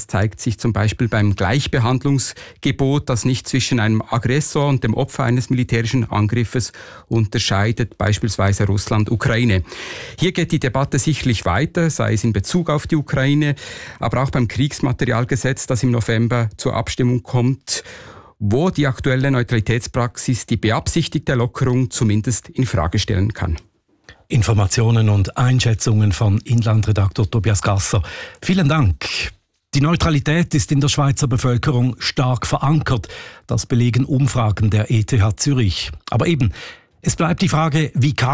Das zeigt sich zum Beispiel beim Gleichbehandlungsgebot, das nicht zwischen einem Aggressor und dem Opfer eines militärischen Angriffes unterscheidet, beispielsweise Russland-Ukraine. Hier geht die Debatte sicherlich weiter, sei es in Bezug auf die Ukraine, aber auch beim Kriegsmaterialgesetz, das im November zur Abstimmung kommt, wo die aktuelle Neutralitätspraxis die beabsichtigte Lockerung zumindest in Frage stellen kann. Informationen und Einschätzungen von Inlandredaktor Tobias Gasser. Vielen Dank. Die Neutralität ist in der Schweizer Bevölkerung stark verankert. Das belegen Umfragen der ETH Zürich. Aber eben, es bleibt die Frage,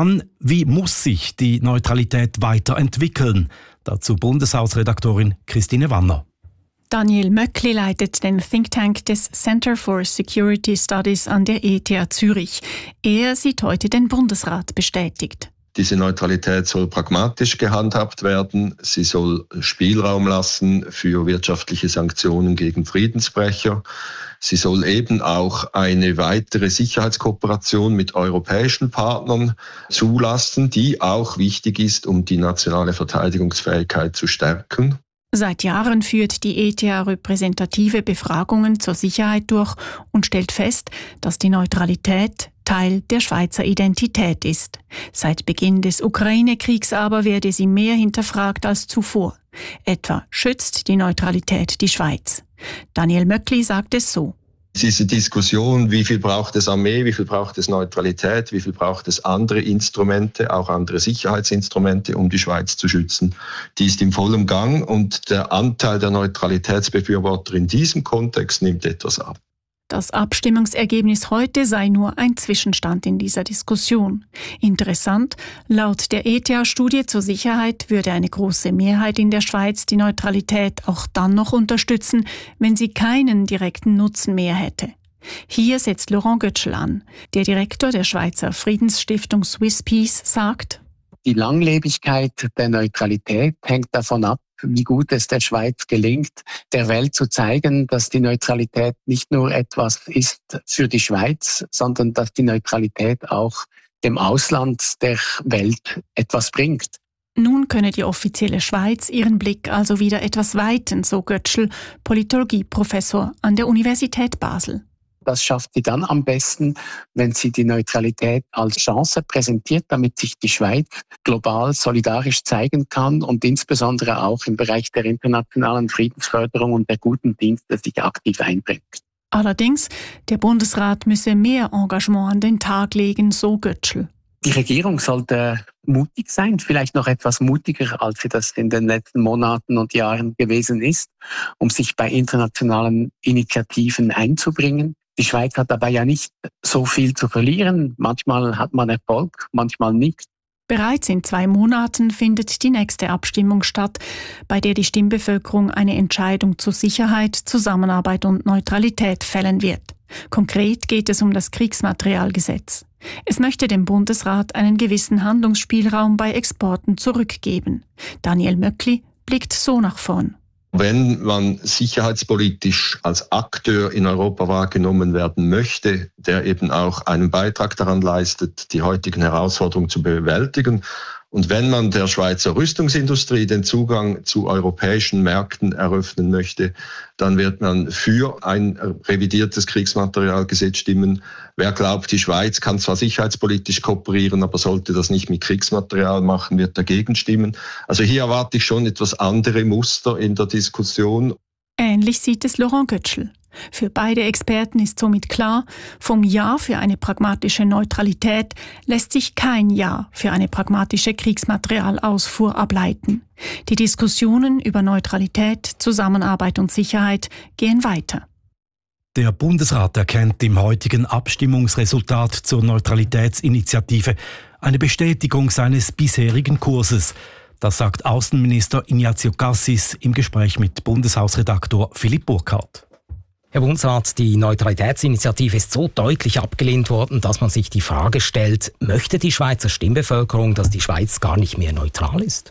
wie muss sich die Neutralität weiterentwickeln? Dazu Bundeshausredaktorin Christine Wanner. Daniel Möckli leitet den Think Tank des Center for Security Studies an der ETH Zürich. Er sieht heute den Bundesrat bestätigt. Diese Neutralität soll pragmatisch gehandhabt werden. Sie soll Spielraum lassen für wirtschaftliche Sanktionen gegen Friedensbrecher. Sie soll eben auch eine weitere Sicherheitskooperation mit europäischen Partnern zulassen, die auch wichtig ist, um die nationale Verteidigungsfähigkeit zu stärken. Seit Jahren führt die ETH repräsentative Befragungen zur Sicherheit durch und stellt fest, dass die Neutralität Teil der Schweizer Identität ist. Seit Beginn des Ukraine-Kriegs aber werde sie mehr hinterfragt als zuvor. Etwa schützt die Neutralität die Schweiz. Daniel Möckli sagt es so. Diese Diskussion, wie viel braucht es Armee, wie viel braucht es Neutralität, wie viel braucht es andere Instrumente, auch andere Sicherheitsinstrumente, um die Schweiz zu schützen, die ist im vollen Gang und der Anteil der Neutralitätsbefürworter in diesem Kontext nimmt etwas ab. Das Abstimmungsergebnis heute sei nur ein Zwischenstand in dieser Diskussion. Interessant, laut der ETH-Studie zur Sicherheit würde eine große Mehrheit in der Schweiz die Neutralität auch dann noch unterstützen, wenn sie keinen direkten Nutzen mehr hätte. Hier setzt Laurent Götschel an. Der Direktor der Schweizer Friedensstiftung Swiss Peace sagt: Die Langlebigkeit der Neutralität hängt davon ab, wie gut es der Schweiz gelingt, der Welt zu zeigen, dass die Neutralität nicht nur etwas ist für die Schweiz, sondern dass die Neutralität auch dem Ausland der Welt etwas bringt. Nun könne die offizielle Schweiz ihren Blick also wieder etwas weiten, so Götschel, Politologieprofessor an der Universität Basel. Das schafft sie dann am besten, wenn sie die Neutralität als Chance präsentiert, damit sich die Schweiz global solidarisch zeigen kann und insbesondere auch im Bereich der internationalen Friedensförderung und der guten Dienste sich aktiv einbringt. Allerdings, der Bundesrat müsse mehr Engagement an den Tag legen, so Götschel. Die Regierung sollte mutig sein, vielleicht noch etwas mutiger, als sie das in den letzten Monaten und Jahren gewesen ist, um sich bei internationalen Initiativen einzubringen. Die Schweiz hat dabei ja nicht so viel zu verlieren. Manchmal hat man Erfolg, manchmal nicht. Bereits in 2 Monaten findet die nächste Abstimmung statt, bei der die Stimmbevölkerung eine Entscheidung zu Sicherheit, Zusammenarbeit und Neutralität fällen wird. Konkret geht es um das Kriegsmaterialgesetz. Es möchte dem Bundesrat einen gewissen Handlungsspielraum bei Exporten zurückgeben. Daniel Möckli blickt so nach vorn. Wenn man sicherheitspolitisch als Akteur in Europa wahrgenommen werden möchte, der eben auch einen Beitrag daran leistet, die heutigen Herausforderungen zu bewältigen, und wenn man der Schweizer Rüstungsindustrie den Zugang zu europäischen Märkten eröffnen möchte, dann wird man für ein revidiertes Kriegsmaterialgesetz stimmen. Wer glaubt, die Schweiz kann zwar sicherheitspolitisch kooperieren, aber sollte das nicht mit Kriegsmaterial machen, wird dagegen stimmen. Also hier erwarte ich schon etwas andere Muster in der Diskussion. Ähnlich sieht es Laurent Götschel. Für beide Experten ist somit klar, vom Ja für eine pragmatische Neutralität lässt sich kein Ja für eine pragmatische Kriegsmaterialausfuhr ableiten. Die Diskussionen über Neutralität, Zusammenarbeit und Sicherheit gehen weiter. Der Bundesrat erkennt im heutigen Abstimmungsresultat zur Neutralitätsinitiative eine Bestätigung seines bisherigen Kurses. Das sagt Außenminister Ignazio Cassis im Gespräch mit Bundeshausredaktor Philipp Burkhardt. Herr Bundesrat, die Neutralitätsinitiative ist so deutlich abgelehnt worden, dass man sich die Frage stellt, möchte die Schweizer Stimmbevölkerung, dass die Schweiz gar nicht mehr neutral ist?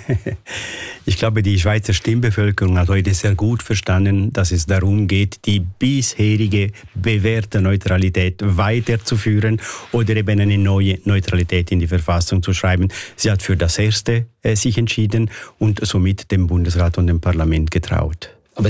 Ich glaube, die Schweizer Stimmbevölkerung hat heute sehr gut verstanden, dass es darum geht, die bisherige bewährte Neutralität weiterzuführen oder eben eine neue Neutralität in die Verfassung zu schreiben. Sie hat für das Erste sich entschieden und somit dem Bundesrat und dem Parlament getraut.